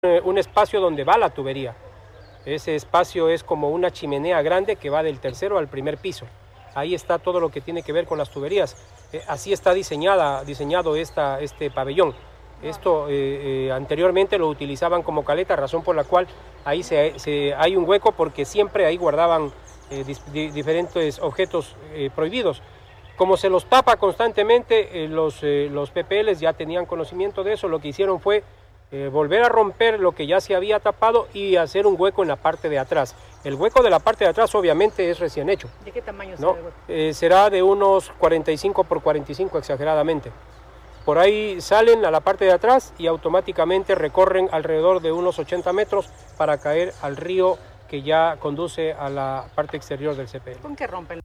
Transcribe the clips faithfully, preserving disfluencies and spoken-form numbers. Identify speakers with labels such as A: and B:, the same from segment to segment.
A: un espacio donde va la tubería. Ese espacio es como una chimenea grande que va del tercero al primer piso. Ahí está todo lo que tiene que ver con las tuberías. Eh, así está diseñada, diseñado esta, este pabellón. Esto eh, eh, anteriormente lo utilizaban como caleta, razón por la cual ahí se, se, hay un hueco porque siempre ahí guardaban eh, di, diferentes objetos eh, prohibidos. Como se los tapa constantemente, eh, los, eh, los P P Ls ya tenían conocimiento de eso, lo que hicieron fue eh, volver a romper lo que ya se había tapado y hacer un hueco en la parte de atrás. El hueco de la parte de atrás obviamente es recién hecho.
B: ¿De qué tamaño
A: ¿no?
B: será el hueco?
A: Eh, será de unos cuarenta y cinco por cuarenta y cinco exageradamente. Por ahí salen a la parte de atrás y automáticamente recorren alrededor de unos ochenta metros para caer al río que ya conduce a la parte exterior del C P L.
B: ¿Con qué rompen?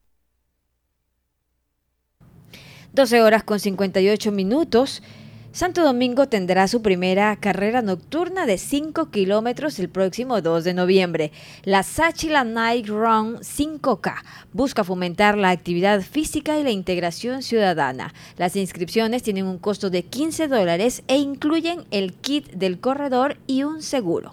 C: doce horas con cincuenta y ocho minutos. Santo Domingo tendrá su primera carrera nocturna de cinco kilómetros el próximo dos de noviembre. La Sáchila Night Run cinco K busca fomentar la actividad física y la integración ciudadana. Las inscripciones tienen un costo de quince dólares e incluyen el kit del corredor y un seguro.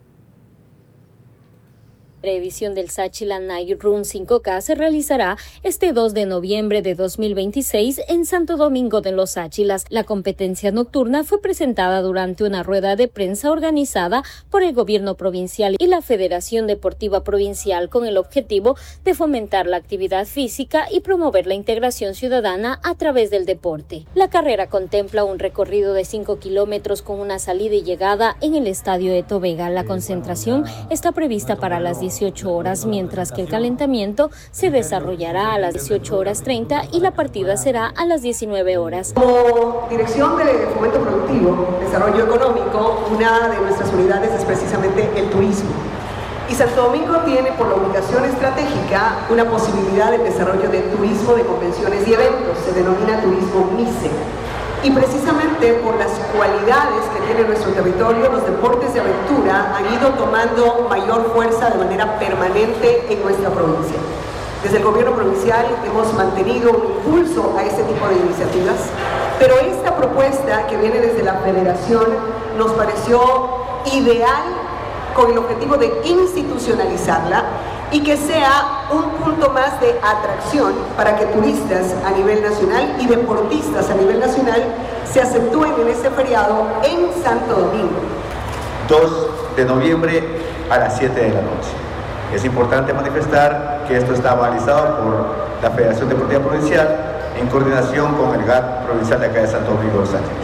D: La edición del Sáchila Night Run cinco K se realizará este dos de noviembre de dos mil veintiséis en Santo Domingo de los Sáchilas. La competencia nocturna fue presentada durante una rueda de prensa organizada por el gobierno provincial y la Federación Deportiva Provincial con el objetivo de fomentar la actividad física y promover la integración ciudadana a través del deporte. La carrera contempla un recorrido de cinco kilómetros con una salida y llegada en el Estadio Eto Vega. La concentración está prevista para las dieciocho horas, mientras que el calentamiento se desarrollará a las dieciocho horas treinta y la partida será a las diecinueve horas.
E: Como Dirección de Fomento Productivo, Desarrollo Económico, una de nuestras unidades es precisamente el turismo. Y Santo Domingo tiene por la ubicación estratégica una posibilidad de desarrollo de turismo de convenciones y eventos, se denomina turismo MICE. Y precisamente por las cualidades que tiene nuestro territorio, los deportes de aventura han ido tomando mayor fuerza de manera permanente en nuestra provincia. Desde el gobierno provincial hemos mantenido un impulso a este tipo de iniciativas, pero esta propuesta que viene desde la Federación nos pareció ideal con el objetivo de institucionalizarla y que sea un punto más de atracción para que turistas a nivel nacional y deportistas a nivel nacional se acentúen en este feriado en Santo Domingo.
F: dos de noviembre a las siete de la noche. Es importante manifestar que esto está balizado por la Federación Deportiva Provincial en coordinación con el G A T provincial de acá de Santo Domingo de los Sáchilas.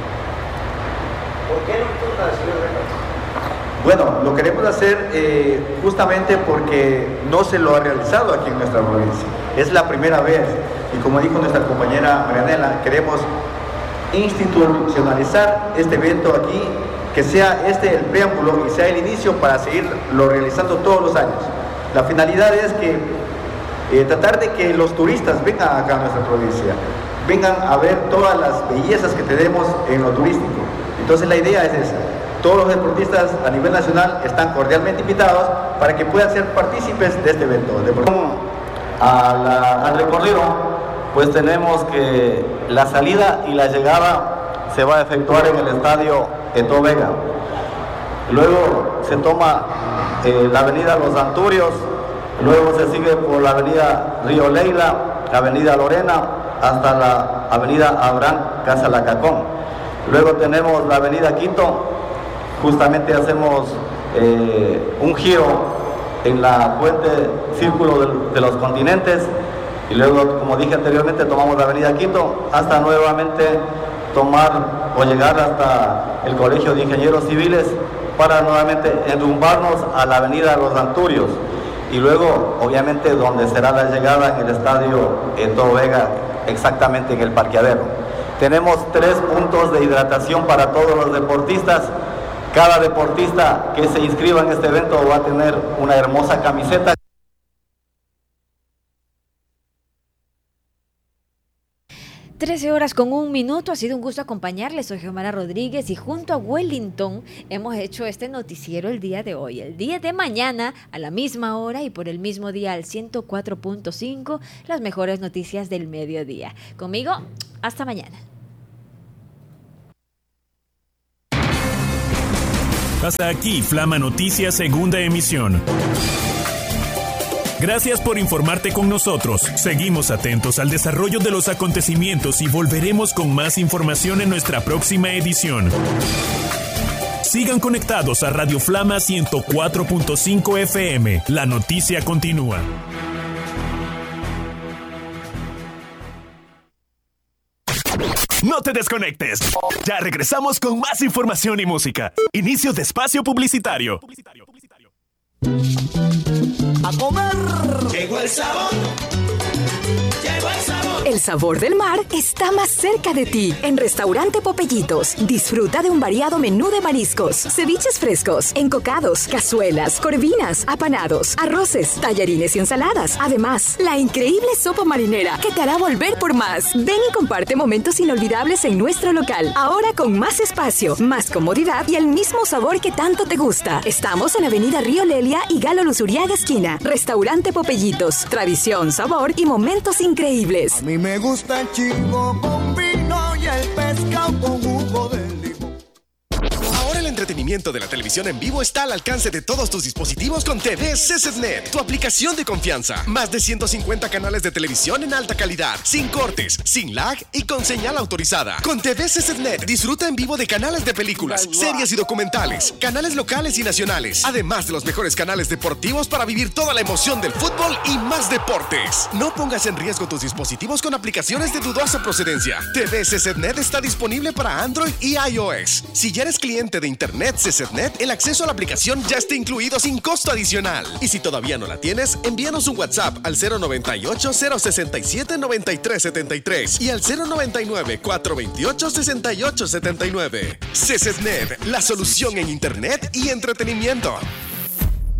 G: ¿Por qué nocturna, señor Renato?
F: Bueno, lo queremos hacer eh, justamente porque no se lo ha realizado aquí en nuestra provincia. Es la primera vez y como dijo nuestra compañera Marianela, queremos institucionalizar este evento aquí, que sea este el preámbulo y sea el inicio para seguirlo realizando todos los años. La finalidad es que eh, tratar de que los turistas vengan acá a nuestra provincia, vengan a ver todas las bellezas que tenemos en lo turístico. Entonces la idea es esa. Todos los deportistas a nivel nacional están cordialmente invitados para que puedan ser partícipes de este evento.
H: A la, al recorrido, pues tenemos que la salida y la llegada se va a efectuar en el estadio Eto Vega. Luego se toma eh, la avenida Los Anturios, luego se sigue por la avenida Río Leila, la avenida Lorena, hasta la avenida Abraham Casalacacón. Luego tenemos la avenida Quito. Justamente hacemos eh, un giro en la puente Círculo de, de los Continentes y luego, como dije anteriormente, tomamos la avenida Quito hasta nuevamente tomar o llegar hasta el Colegio de Ingenieros Civiles para nuevamente enrumbarnos a la avenida Los Anturios y luego, obviamente, donde será la llegada en el estadio Eto Vega, exactamente en el parqueadero. Tenemos tres puntos de hidratación para todos los deportistas. Cada deportista que se inscriba en este evento va a tener una hermosa camiseta.
C: trece horas con un minuto, ha sido un gusto acompañarles, soy Xiomara Rodríguez y junto a Wellington hemos hecho este noticiero el día de hoy. El día de mañana a la misma hora y por el mismo día al ciento cuatro punto cinco, las mejores noticias del mediodía. Conmigo, hasta mañana.
B: Hasta aquí Flama Noticias, segunda emisión. Gracias por informarte con nosotros. Seguimos atentos al desarrollo de los acontecimientos y volveremos con más información en nuestra próxima edición. Sigan conectados a Radio Flama ciento cuatro punto cinco F M. La noticia continúa.
I: No te desconectes. Ya regresamos con más información y música. Inicio de espacio publicitario.
J: A comer. Llegó el sabor. Llegó el sabor.
K: El sabor del mar está más cerca de ti. En Restaurante Popellitos, disfruta de un variado menú de mariscos, ceviches frescos, encocados, cazuelas, corvinas, apanados, arroces, tallarines y ensaladas. Además, la increíble sopa marinera que te hará volver por más. Ven y comparte momentos inolvidables en nuestro local. Ahora con más espacio, más comodidad y el mismo sabor que tanto te gusta. Estamos en Avenida Río Lelia y Galo Luzuriaga esquina. Restaurante Popellitos, tradición, sabor y momentos increíbles.
J: A mí me gusta el chivo con vino y el pescado con jugo de limón.
L: Ahora el entretenimiento de la televisión en vivo está al alcance de todos tus dispositivos con T V C Z N E T, tu aplicación de confianza. Más de ciento cincuenta canales de televisión en alta calidad, sin cortes, sin lag y con señal autorizada. Con T V C Z N E T disfruta en vivo de canales de películas, series y documentales, canales locales y nacionales, además de los mejores canales deportivos para vivir toda la emoción del fútbol y más deportes. No pongas en riesgo tus dispositivos con aplicaciones de dudosa procedencia. T V C Z N E T está disponible para Android y iOS. Si ya eres cliente de Internet C Z N E T, el acceso a la aplicación ya está incluido sin costo adicional. Y si todavía no la tienes, envíanos un WhatsApp al cero noventa y ocho, cero sesenta y siete, noventa y tres setenta y tres y al cero noventa y nueve, cuatrocientos veintiocho, sesenta y ocho setenta y nueve. C Z N E T, la solución en Internet y entretenimiento.